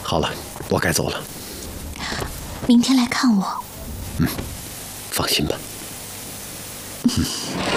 好了，我该走了。 明天来看我。 放心吧。